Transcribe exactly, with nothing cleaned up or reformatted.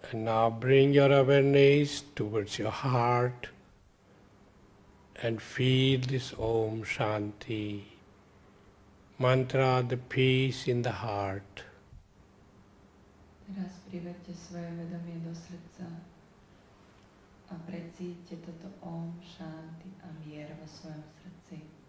And now bring your awareness towards your heart and feel this Om Shanti mantra, the peace in the heart. Teraz privedte svoje vedomie do srdca a precíťte toto Om Shanti a mier vo svojom srdci.